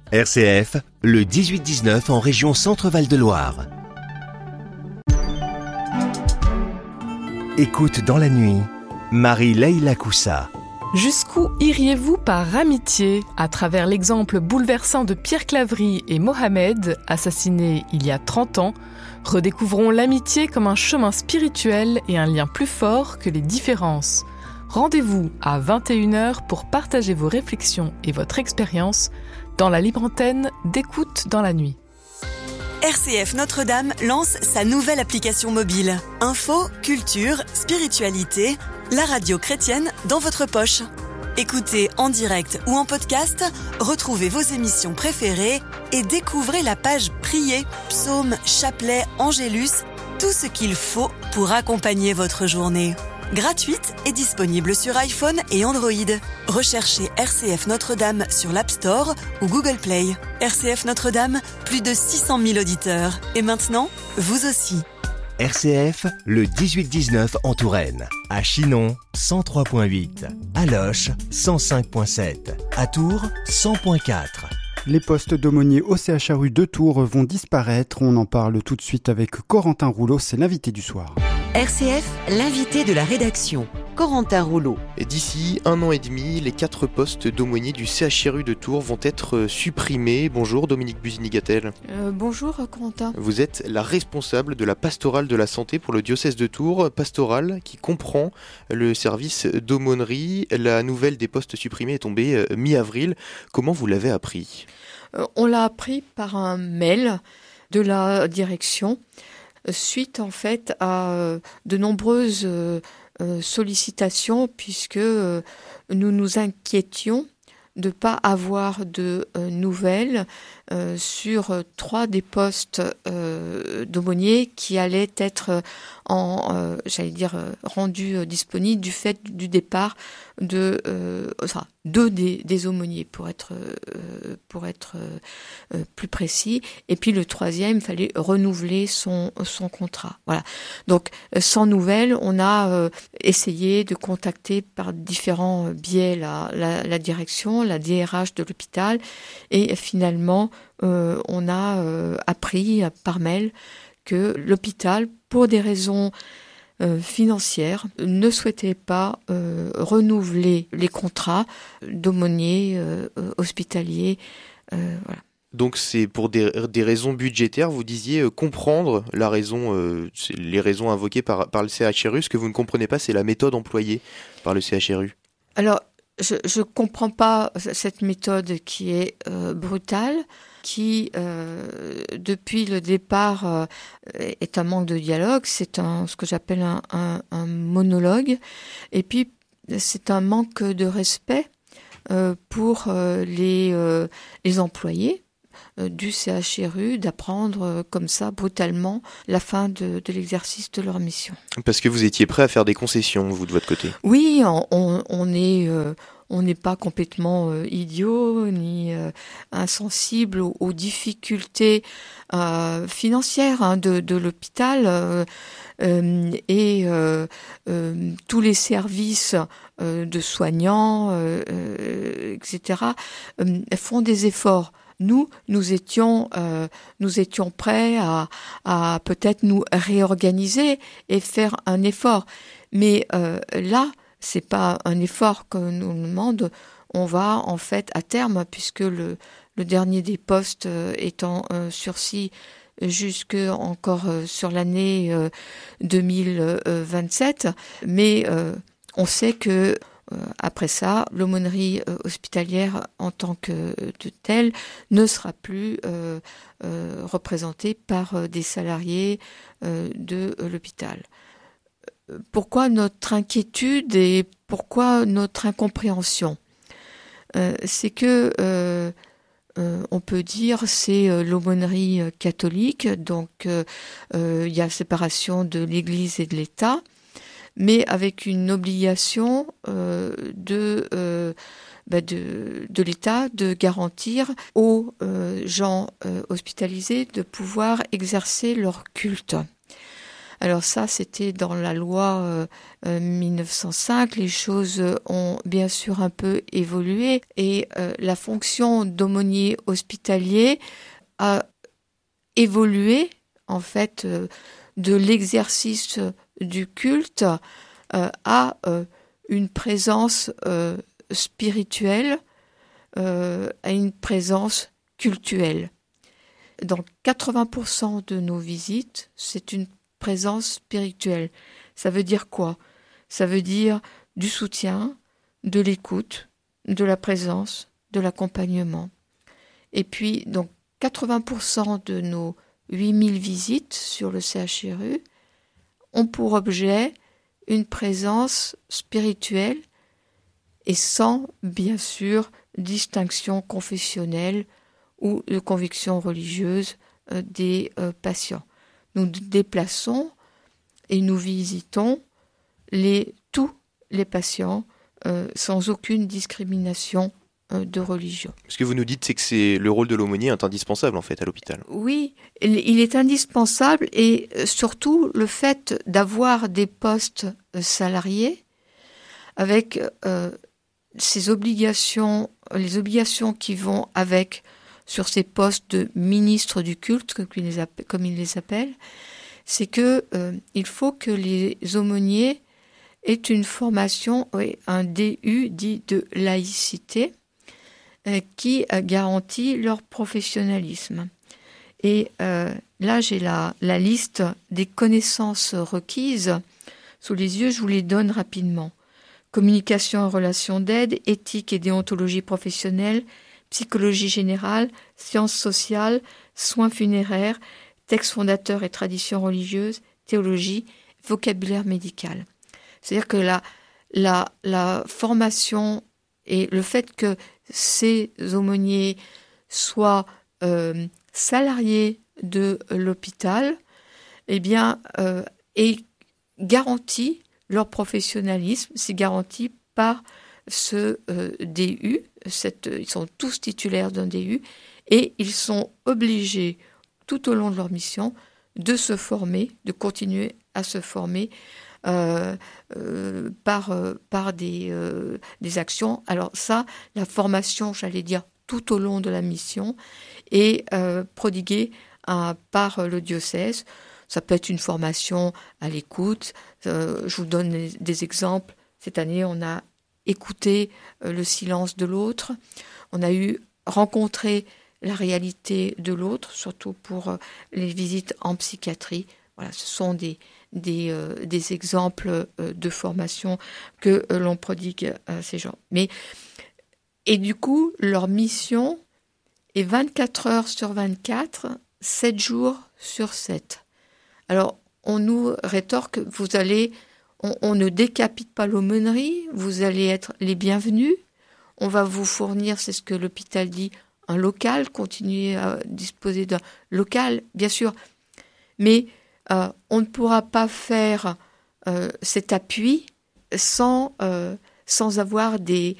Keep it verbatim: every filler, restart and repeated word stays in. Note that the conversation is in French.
R C F, le dix-huit dix-neuf en région Centre-Val de Loire. Écoute dans la nuit, Marie-Leila Coussa. Jusqu'où iriez-vous par amitié, à travers l'exemple bouleversant de Pierre Claverie et Mohamed, assassinés il y a trente ans, redécouvrons l'amitié comme un chemin spirituel et un lien plus fort que les différences. Rendez-vous à vingt et une heures pour partager vos réflexions et votre expérience dans la libre antenne d'Écoute dans la nuit. R C F Notre-Dame lance sa nouvelle application mobile. Info, culture, spiritualité, la radio chrétienne dans votre poche. Écoutez en direct ou en podcast, retrouvez vos émissions préférées et découvrez la page Prier, psaumes, chapelets, angélus, tout ce qu'il faut pour accompagner votre journée. Gratuite et disponible sur iPhone et Android. Recherchez R C F Notre-Dame sur l'App Store ou Google Play. R C F Notre-Dame, plus de six cent mille auditeurs. Et maintenant, vous aussi. R C F, le dix-huit dix-neuf en Touraine. À Chinon, cent trois virgule huit. À Loches, cent cinq virgule sept. À Tours, cent virgule quatre. Les postes d'aumônier au C H R U de Tours vont disparaître. On en parle tout de suite avec Corentin Rouleau, c'est l'invité du soir. R C F, l'invité de la rédaction, Corentin Rouleau. Et d'ici un an et demi, les quatre postes d'aumônier du C H R U de Tours vont être supprimés. Bonjour Dominique Businigatel. Euh, bonjour Corentin. Vous êtes la responsable de la pastorale de la santé pour le diocèse de Tours, pastorale qui comprend le service d'aumônerie. La nouvelle des postes supprimés est tombée mi-avril. Comment vous l'avez appris ? euh, On l'a appris par un mail de la direction, suite en fait à euh, de nombreuses euh, euh, sollicitations, puisque euh, nous nous inquiétions de ne pas avoir de euh, nouvelles euh, sur euh, trois des postes euh, d'aumôniers qui allaient être en, euh, j'allais dire, euh, rendus euh, disponibles du fait du départ de euh, enfin, deux des, des aumôniers, pour être, euh, pour être euh, plus précis. Et puis le troisième, il fallait renouveler son, son contrat. Voilà. Donc, sans nouvelles, on a euh, essayé de contacter par différents biais la, la, la direction, la D R H de l'hôpital, et finalement, euh, on a euh, appris par mail que l'hôpital, pour des raisons euh, financières, ne souhaitait pas euh, renouveler les contrats d'aumôniers euh, hospitaliers. Euh, voilà. Donc c'est pour des, des raisons budgétaires, vous disiez euh, comprendre la raison, euh, les raisons invoquées par, par le C H R U. Ce que vous ne comprenez pas, c'est la méthode employée par le C H R U. Alors, je ne comprends pas cette méthode qui est euh, brutale, qui, euh, depuis le départ, euh, est un manque de dialogue. C'est un, ce que j'appelle un, un, un monologue. Et puis, c'est un manque de respect euh, pour euh, les, euh, les employés euh, du C H R U d'apprendre euh, comme ça, brutalement, la fin de, de l'exercice de leur mission. Parce que vous étiez prêt à faire des concessions, vous, de votre côté. Oui, on, on, on est... Euh, On n'est pas complètement euh, idiot ni euh, insensible aux, aux difficultés euh, financières hein, de, de l'hôpital euh, euh, et euh, euh, tous les services euh, de soignants, euh, euh, et cetera, euh, font des efforts. Nous, nous étions, euh, nous étions prêts à, à peut-être nous réorganiser et faire un effort. Mais euh, là, c'est pas un effort que nous demande. On va en fait à terme, puisque le, le dernier des postes euh, est en euh, sursis jusque encore euh, sur l'année euh, deux mille vingt-sept. Mais euh, on sait que euh, après ça, l'aumônerie euh, hospitalière en tant que de telle ne sera plus euh, euh, représentée par euh, des salariés euh, de euh, l'hôpital. Pourquoi notre inquiétude et pourquoi notre incompréhension ? euh, C'est que, euh, euh, on peut dire, c'est euh, l'aumônerie catholique, donc euh, euh, il y a séparation de l'Église et de l'État, mais avec une obligation euh, de, euh, bah de, de l'État de garantir aux euh, gens euh, hospitalisés de pouvoir exercer leur culte. Alors ça, c'était dans la loi euh, euh, mille neuf cent cinq. Les choses ont bien sûr un peu évolué et euh, la fonction d'aumônier hospitalier a évolué en fait euh, de l'exercice du culte euh, à euh, une présence euh, spirituelle, euh, à une présence cultuelle. Dans quatre-vingts pour cent de nos visites, c'est une présence spirituelle. Ça veut dire quoi ? Ça veut dire du soutien, de l'écoute, de la présence, de l'accompagnement. Et puis, donc, quatre-vingts pour cent de nos huit mille visites sur le C H R U ont pour objet une présence spirituelle et sans, bien sûr, distinction confessionnelle ou de conviction religieuse euh, des euh, patients. Nous nous déplaçons et nous visitons les, tous les patients euh, sans aucune discrimination euh, de religion. Ce que vous nous dites, c'est que c'est, le rôle de l'aumônier est indispensable en fait à l'hôpital. Oui, il est indispensable et surtout le fait d'avoir des postes salariés avec euh, ces obligations, les obligations qui vont avec sur ces postes de ministre du culte, comme ils les appellent, comme ils les appellent, c'est que euh, il faut que les aumôniers aient une formation, oui, un D U dit de laïcité, euh, qui euh, garantit leur professionnalisme. Et euh, là, j'ai la, la liste des connaissances requises sous les yeux, je vous les donne rapidement. Communication et relations d'aide, éthique et déontologie professionnelle, psychologie générale, sciences sociales, soins funéraires, textes fondateurs et traditions religieuses, théologie, vocabulaire médical. C'est-à-dire que la, la, la formation et le fait que ces aumôniers soient euh, salariés de l'hôpital, eh bien, euh, est garanti, leur professionnalisme, c'est garanti par ce euh, D U, cette, ils sont tous titulaires d'un D U, et ils sont obligés, tout au long de leur mission, de se former, de continuer à se former euh, euh, par, euh, par des, euh, des actions. Alors ça, la formation, j'allais dire, tout au long de la mission, est euh, prodiguée euh, par le diocèse. Ça peut être une formation à l'écoute. Euh, je vous donne des, des exemples. Cette année, on a écouté euh, le silence de l'autre. On a eu rencontré la réalité de l'autre, surtout pour euh, les visites en psychiatrie. Voilà, ce sont des, des, euh, des exemples euh, de formation que euh, l'on prodigue à ces gens. Mais, et du coup, leur mission est vingt-quatre heures sur vingt-quatre, sept jours sur sept. Alors, on nous rétorque, vous allez, on, on ne décapite pas l'aumônerie, vous allez être les bienvenus, on va vous fournir, c'est ce que l'hôpital dit, un local, continuer à disposer d'un local, bien sûr, mais euh, on ne pourra pas faire euh, cet appui sans, euh, sans avoir des,